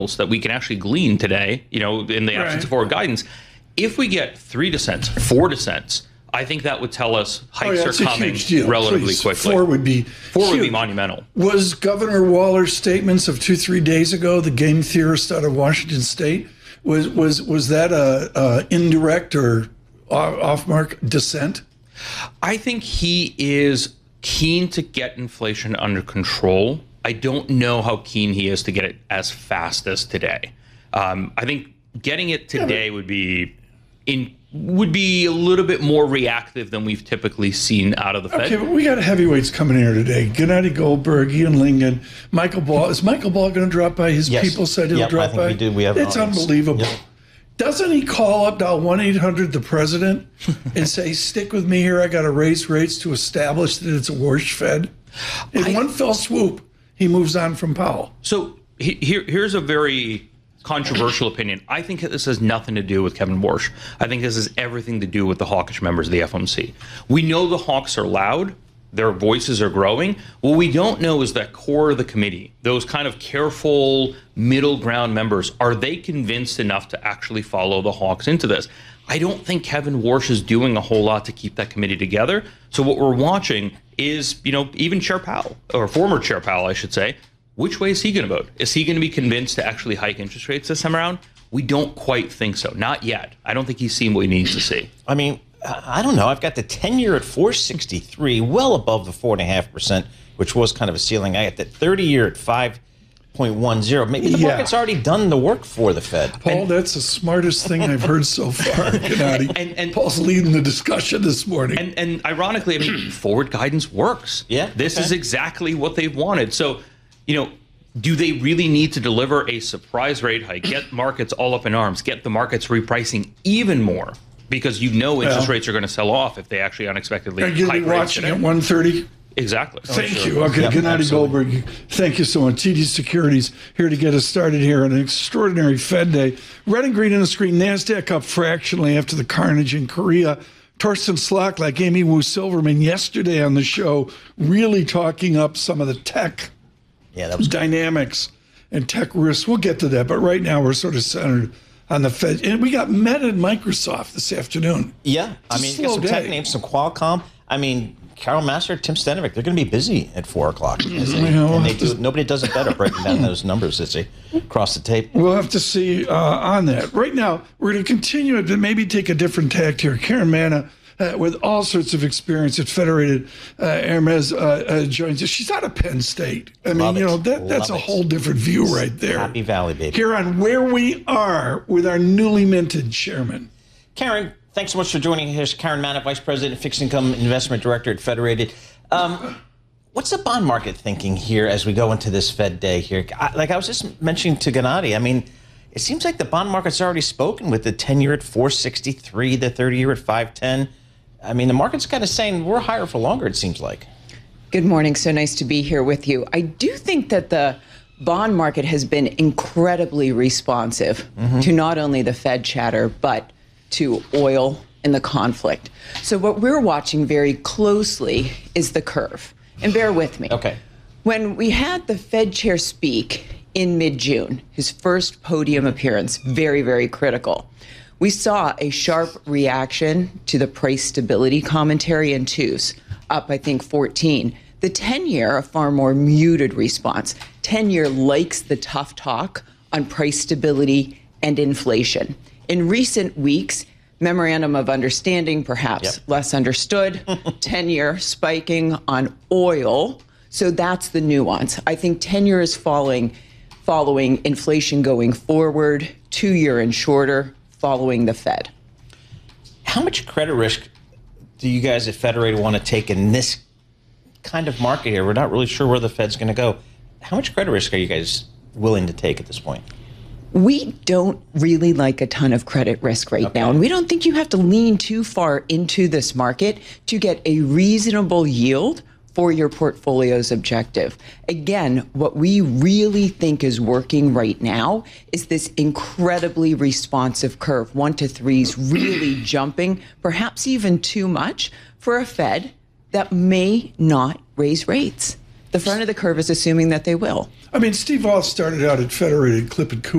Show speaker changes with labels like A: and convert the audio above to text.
A: that we can actually glean today, in the absence of forward guidance. If we get 3 dissents, 4 dissents, I think that would tell us hikes are coming relatively quickly.
B: 4 would be
A: monumental.
B: Was Governor Waller's statements of 2-3 days ago, the game theorist out of Washington State, was that a indirect or off-mark dissent?
A: I think he is keen to get inflation under control. I don't know how keen he is to get it as fast as today. I think getting it today would be a little bit more reactive than we've typically seen out of the Fed.
B: Okay, but we got heavyweights coming here today. Gennady Goldberg, Ian Lingen, Michael Ball. Is Michael Ball going to drop by? His people said he'll drop by.
C: We do. We have
B: it's unbelievable. Yep. Doesn't he call up dial 1-800 the president and say, stick with me here, I got to raise rates to establish that it's a worse Fed? In one fell swoop, he moves on from Powell.
A: So here's a very controversial opinion. I think this has nothing to do with Kevin Warsh. I think this has everything to do with the hawkish members of the FOMC. We know the hawks are loud. Their voices are growing. What we don't know is that core of the committee, those kind of careful middle ground members, are they convinced enough to actually follow the hawks into this? I don't think Kevin Warsh is doing a whole lot to keep that committee together. So what we're watching is, even Chair Powell, or former Chair Powell, I should say, which way is he going to vote? Is he going to be convinced to actually hike interest rates this time around? We don't quite think so. Not yet. I don't think he's seen what he needs to see.
C: I mean, I don't know. I've got the 10-year at 4.63, well above the 4.5%, which was kind of a ceiling. I got the 30-year at 5.10. Maybe the market's already done the work for the Fed.
B: Paul, that's the smartest thing I've heard so far, Gennady. And Paul's leading the discussion this morning.
A: And ironically, forward guidance works.
C: Yeah.
A: This is exactly what they've wanted. So, do they really need to deliver a surprise rate hike, get markets all up in arms, get the markets repricing even more? Because interest rates are going to sell off if they actually unexpectedly hike rates.
B: Are you watching at 1:30?
A: Exactly.
B: Thank you. Okay, Gennady Goldberg, thank you so much. TD Securities here to get us started here on an extraordinary Fed day. Red and green on the screen. NASDAQ up fractionally after the carnage in Korea. Torsten Slok, like Amy Wu Silverman yesterday on the show, really talking up some of the tech dynamics and tech risks. We'll get to that, but right now we're sort of centered on the Fed. And we got Meta and Microsoft this afternoon.
C: Yeah, you got some tech names, some Qualcomm. Carol Massar, Tim Stenovec, they're going to be busy at 4 o'clock. Nobody does it better breaking down those numbers as they cross the tape.
B: We'll have to see on that. Right now, we're going to continue it, but maybe take a different tact here. Karen Manna, with all sorts of experience at Federated Hermes, joins us. She's out of Penn State. That's a whole different view right there.
C: Happy Valley, baby.
B: Here on Where We Are with our newly minted chairman.
C: Karen, thanks so much for joining us. Here's Karen Manna, Vice President, Fixed Income Investment Director at Federated. What's the bond market thinking here as we go into this Fed day here? Like I was just mentioning to Gennady, it seems like the bond market's already spoken with the 10-year at 4.63, the 30-year at 5.10. The market's kind of saying we're higher for longer, it seems like.
D: Good morning. So nice to be here with you. I do think that the bond market has been incredibly responsive to not only the Fed chatter, but to oil and the conflict. So what we're watching very closely is the curve. And bear with me.
C: Okay.
D: When we had the Fed chair speak in mid-June, his first podium appearance, very, very critical, we saw a sharp reaction to the price stability commentary in twos, up, I think, 14. The 10-year, a far more muted response. 10-year likes the tough talk on price stability and inflation. In recent weeks, memorandum of understanding, perhaps less understood, 10-year spiking on oil. So that's the nuance. I think 10-year is following inflation going forward, 2-year and shorter, following the Fed.
C: How much credit risk do you guys at Federated want to take in this kind of market here? We're not really sure where the Fed's going to go. How much credit risk are you guys willing to take at this point?
D: We don't really like a ton of credit risk right now, and we don't think you have to lean too far into this market to get a reasonable yield for your portfolio's objective. Again, what we really think is working right now is this incredibly responsive curve, 1 to 3s really jumping, perhaps even too much for a Fed that may not raise rates. The front of the curve is assuming that they will.
B: I mean, Steve Roth started out at Federated clipping